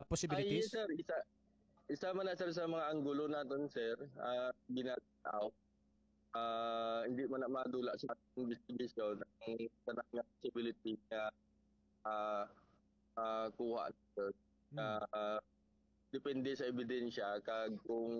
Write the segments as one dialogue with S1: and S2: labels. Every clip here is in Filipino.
S1: possibilities?
S2: Sir, isa man na sir sa mga anggulo naton sir, ginataw. Hindi man na madula sa investigation ang tanang possibility na kuha sir. Depende sa ebidensya kag kung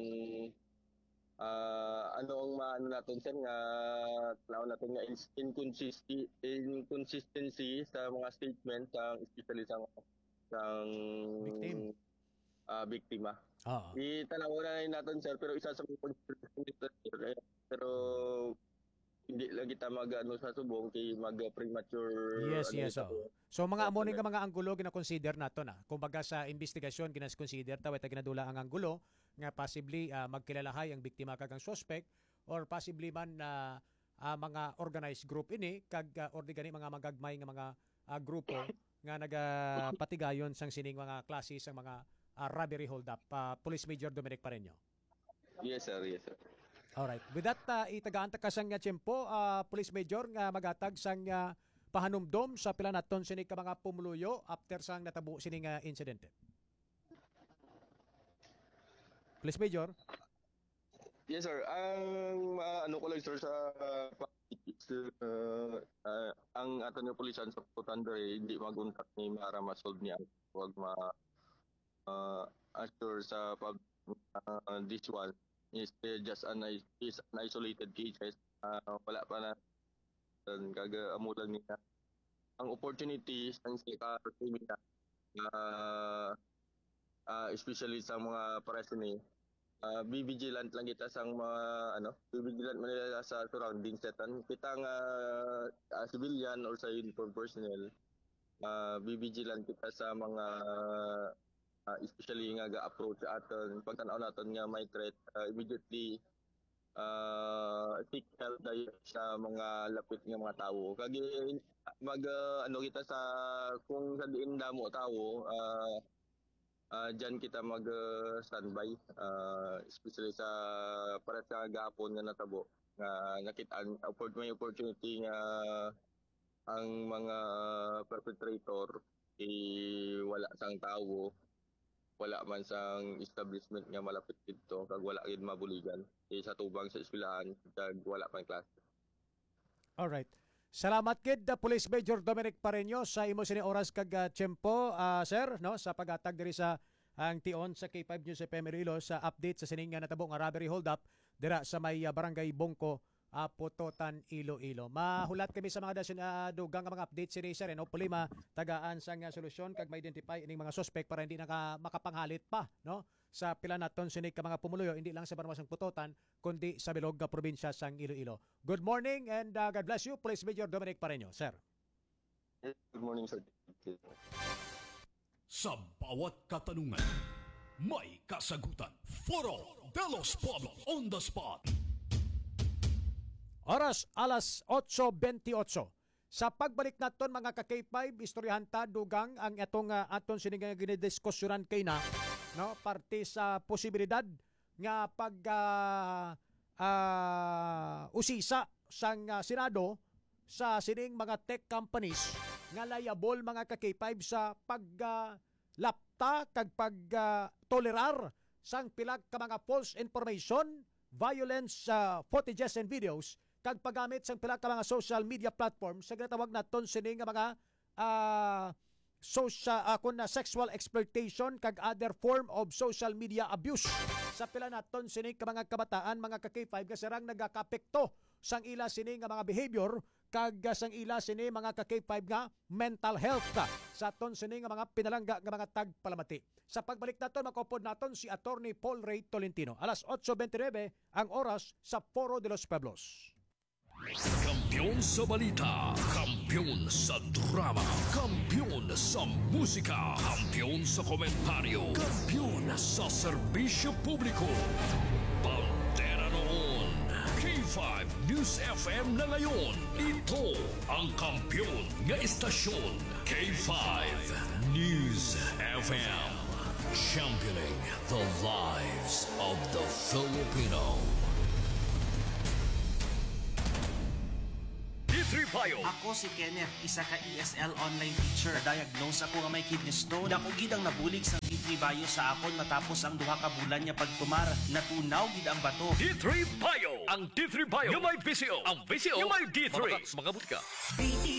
S2: ano ang maano natin sir nga tanaw natin nga inconsistency sa mga statement especially sa
S1: Victim.
S2: Biktima.
S1: Oo.
S2: Itanaw na natin sir pero isa sa pero hindi lang kita sa subong kay premature.
S1: Yes. So mga amo nga mga anggulo gina-consider nato na. Kumbaga sa investigasyon ginas-consider ta weta ginadula ang anggulo nga possibly magkilalahay ang biktima kag ang suspect or possibly man na mga organized group ini kag or di gani mga magagmay nga mga grupo nga nagapatigayon sang sining mga klase sang mga robbery hold up. Police Major Dominic Pareño.
S2: Yes sir.
S1: Alright. With that, itagaan ta kasang tiyempo, Police Major, nga magatag sang pahanumdom sa pila naton sini ka mga pumuluyo after sang natabo sini nga insidente. Police Major?
S2: Yes sir. Ang ano ko lang sir sa ang aton nga pulisan sa Putandre hindi maguntak ni para ma-solve niya. Huwag assure sa this one is just an isolated cases. Wala pa na kagaamulan niya ang opportunities ng kriminal especially sa mga preso ni be vigilant lang kita sa mga be vigilant man nila sa surroundings setan kita nga civilian or sa uniform personnel be vigilant kita sa mga especially nga ga-approach aton pagtanaw naton nga may threat immediately seek help sa mga lapit nga mga tawo kag kita sa kung sa diin damo tawo diyan kita mag standby especially sa para sa gapon nga natabo nga nakita may opportunity nga ang mga perpetrator wala sang tawo wala man sang establishment nga malapit dito kag wala gid mabuligan sa tubang sa eskwelahan kag wala pang klase.
S1: Alright. Salamat kid Police Major Dominic Pareño sa imo sini oras kag tiyempo sir no sa pagatag diri sa ang tion sa K5 News FM Iloilo sa update sa sining nga natabo nga robbery hold up dira sa may barangay Bongko Putotan, Iloilo. Mahulat kami sa mga dugang mga updates si sir no pulima tagaan sang solusyon kag ma-identify ining mga suspect para hindi makapanghalit pa no sa pila naton sinig ka mga pumuluyo hindi lang sa Barmasang Putotan kundi sa bilog nga probinsya sang Iloilo. Good morning and God bless you Police Major Dominic Pareño, sir.
S2: Good morning sir.
S3: Sa bawat katanungan may kasagutan. Foro de los Pueblos on the spot.
S1: Oras alas 8:28. Sa pagbalik naton mga ka-K5, istoryahan ta dugang ang atong aton sining ginidiskusyonan kay na no parte sa posibilidad nga pag usisa sang Senado sa sining mga tech companies nga liable mga ka-K5 sa paglapta kag tolerar sang pilag ka mga false information, violence footages and videos kag paggamit sang pila ka mga social media platforms sa ginatawag naton sining mga sexual exploitation kag other form of social media abuse sa pila naton sining ka mga kabataan mga ka-K5 kasi rang nagakapekto sang ila sining mga behavior kag sang ila sini mga ka-K5 nga mental health sa aton sining mga pinalangga nga mga tagpalamati. Sa pagbalik naton makupod naton si Attorney Paul Ray Tolentino. Alas 8:29 ang oras sa Foro de los Pueblos.
S3: Kampiyon sa balita, kampiyon sa drama, kampiyon sa musika, kampiyon sa komentaryo, kampiyon sa serbisyo publiko. Bandera noon, K5 News FM na ngayon. Ito ang kampiyon nga istasyon, K5 News FM. Championing the lives of the Filipino.
S4: Ako si Kenneth, isa ka ESL online teacher. Na-diagnose ako nga may kidney stone. Dako gid ang nabulig sa D3 Bayo sa akon matapos ang duha ka bulan niya pagtumar. Natunaw gid ang bato.
S5: D3 Bio. Ang D3 Bio. Yung may VCO. Ang VCO. Yung may D3. Mga butika.